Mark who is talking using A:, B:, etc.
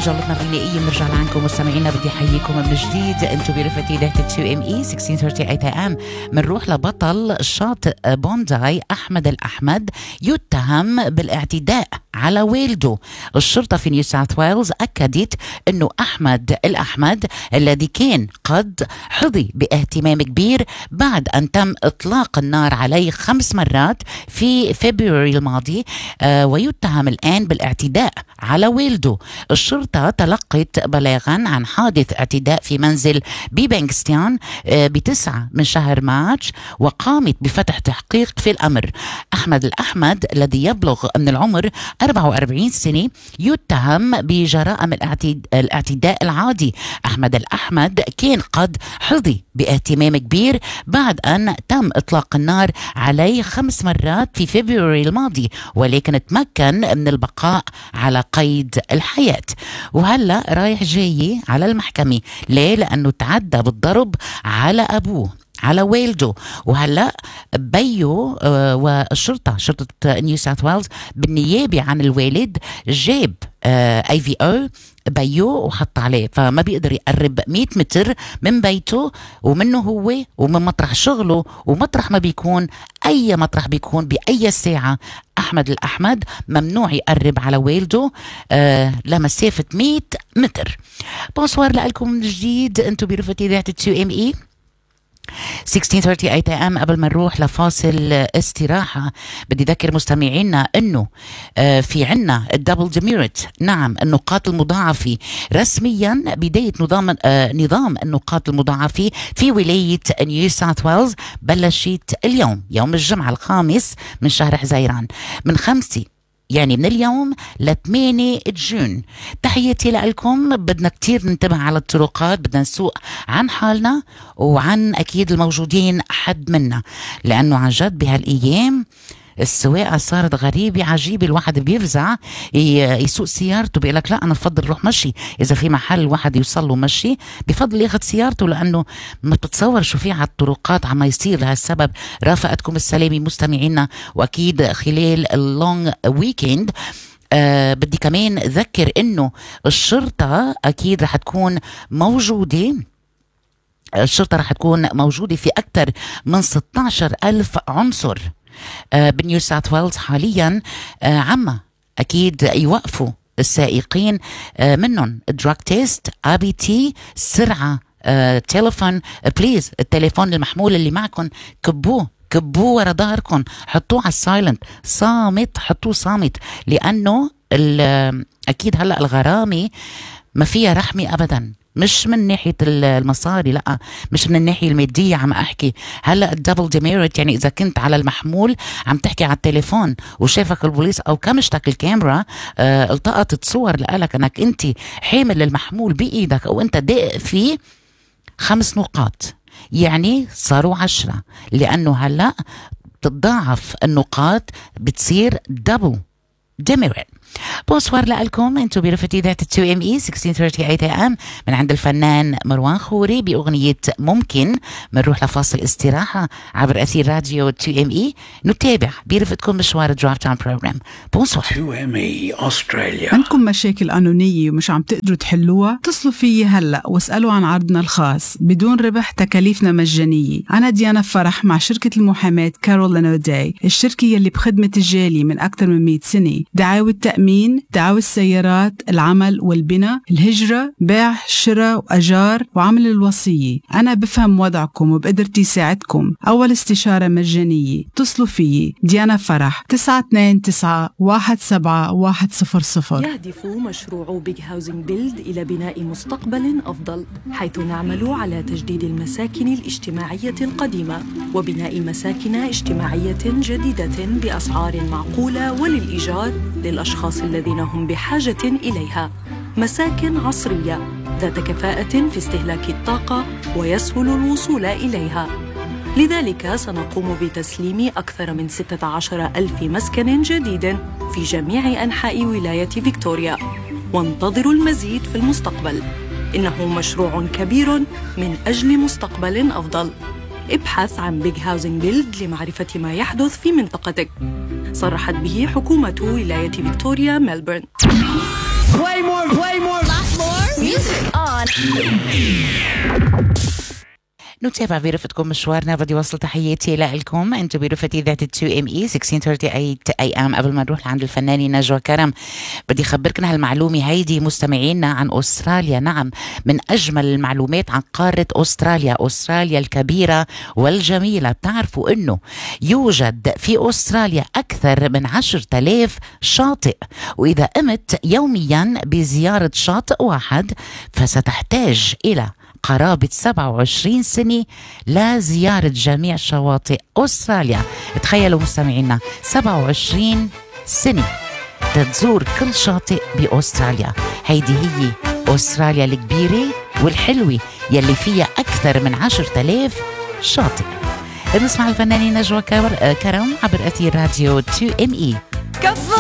A: جولتنا الغنائية بنرجع لعنكم مستمعينا. بدي أحييكم من جديد. أنتم برفقة إذاعة 2ME 1638 AM. بنروح لبطل شاطئ بونداي أحمد الأحمد يتهم بالاعتداء على والده. الشرطة في نيو ساوث ويلز أكدت أنه أحمد الأحمد الذي كان قد حظي باهتمام كبير بعد أن تم إطلاق النار عليه 5 مرات في فبراير الماضي، ويتهم الآن بالاعتداء على والده. الشرطة تلقت بلاغا عن حادث اعتداء في منزل ببانكستان ب9 من شهر مارس، وقامت بفتح تحقيق في الأمر. أحمد الأحمد الذي يبلغ من العمر 44 سنة يتهم بجرائم الاعتداء العادي. أحمد الأحمد كان قد حظي باهتمام كبير بعد أن تم إطلاق النار عليه 5 مرات في فبراير الماضي، ولكن تمكن من البقاء على قيد الحياة. وهلأ رايح جاي على المحكمة. ليه؟ لأنه تعدى بالضرب على أبوه، على والده. وهلأ بيو والشرطة شرطة نيو ساوث ويلز بالنيابة عن الوالد جاب IVO بيو وحط عليه، فما بيقدر يقرب 100 متر من بيته ومنه هو ومن مطرح شغله ومطرح ما بيكون، أي مطرح بيكون بأي ساعة. أحمد الأحمد ممنوع يقرب على والده لمسافة 100 متر. بونسوار لكم من جديد. أنتوا برفقة إذاعة 2ME 1638 AM. قبل ما نروح لفاصل استراحة بدي ذكر مستمعينا انه في عنا الدبل ديميرت، نعم النقاط المضاعفة رسميا بداية نظام النقاط المضاعفة في ولاية نيو ساوث ويلز بلشت اليوم يوم الجمعة 5 من شهر حزيران من 5 يعني من اليوم ل8 جون. تحياتي لكم. بدنا كتير ننتبه على الطرقات، بدنا نسوق عن حالنا وعن أكيد الموجودين حد منا، لأنه عن جد بهالأيام السواقة صارت غريبة عجيبة. الواحد بيفزع يسوق سيارته بيقول لك لا أنا بفضل روح مشي. إذا في محل واحد يوصل له مشي بفضل ياخد سيارته، لأنه ما بتتصور شو في على الطرقات عما يصير. لهالسبب رافقتكم السلامة مستمعينا، وأكيد خلال اللونج ويكند بدي كمان أذكر إنه الشرطة أكيد رح تكون موجودة. الشرطة رح تكون موجودة في أكثر من 16,000 عنصر بنيو ساوث ويلز حاليا. عما أكيد يوقفوا السائقين، منهم دراج تيست، ABT، سرعة، تليفون بليز. التليفون المحمول اللي معكم كبوه ورا ظهركم، حطوه على السايلنت، صامت، حطوه صامت، لأنه أكيد هلأ الغرامة ما فيها رحمة أبدا. مش من ناحية المصاري، لا مش من الناحية المادية عم أحكي. هلأ الدبل ديميرت يعني إذا كنت على المحمول عم تحكي على التليفون وشافك البوليس أو كمشتك الكاميرا التقطت صور لقالك أنك أنت حامل المحمول بإيدك أو أنت داق فيه، 5 نقاط، يعني صاروا 10، لأنه هلأ تتضاعف النقاط، بتصير دبل ديميرت. بونسوار لكم. انتو برفقة إذاعة 2ME 1638 AM من عند الفنان مروان خوري بأغنية ممكن. منروح لفاصل استراحة عبر أثير راديو 2ME. نتابع برفقتكم مشوار درايف تايم بروجرام. بونسوار.
B: 2ME أستراليا.
C: عندكم مشاكل قانونية ومش عم تقدروا تحلوها؟ اتصلوا فيي هلأ واسألوا عن عرضنا الخاص بدون ربح، تكاليفنا مجانية. أنا ديانا فرح مع شركة المحاماة كارول أوداي، الشركة يلي بخدمة الجالية من أكثر من 100 سنة. دعاوى التأمين، دعاوى السيارات، العمل والبناء، الهجرة، بيع، شراء وأجار، وعمل الوصية. أنا بفهم وضعكم وبقدرتي ساعدكم. أول استشارة مجانية. اتصلوا فيي ديانا فرح 929-17100.
D: يهدف مشروع بيج هاوزنج بيلد إلى بناء مستقبل أفضل، حيث نعمل على تجديد المساكن الاجتماعية القديمة وبناء مساكن اجتماعية جديدة بأسعار معقولة وللإيجار للأشخاص الذين هم بحاجة إليها. مساكن عصرية ذات كفاءة في استهلاك الطاقة ويسهل الوصول إليها. لذلك سنقوم بتسليم أكثر من 16,000 مسكن جديد في جميع أنحاء ولاية فيكتوريا، وانتظروا المزيد في المستقبل. إنه مشروع كبير من أجل مستقبل أفضل. ابحث عن بيج هاوزنج بيلد لمعرفة ما يحدث في منطقتك. صرحت به حكومة ولاية فيكتوريا ميلبورن.
E: Play more music on.
A: نتابع برفقتكم مشوارنا. بدي وصل تحياتي لكم انتم برفقتي ذات 2ME 1638 AM. قبل ما نروح لعند الفنانة نجوى كرم بدي خبركم هالمعلومة هيدي مستمعينا عن أستراليا. نعم، من أجمل المعلومات عن قارة أستراليا الكبيرة والجميلة. بتعرفوا أنه يوجد في أستراليا أكثر من 10,000 شاطئ، وإذا قمت يوميا بزيارة شاطئ واحد فستحتاج إلى قرابة 27 سنة لزيارة جميع شواطئ أستراليا. تخيلوا مستمعينا 27 سنة تزور كل شاطئ بأستراليا. هيدي هي أستراليا الكبيرة والحلوة يلي فيها أكثر من 10,000 شاطئ. بنسمع الفنانة نجوى كرم عبر أثير راديو 2ME.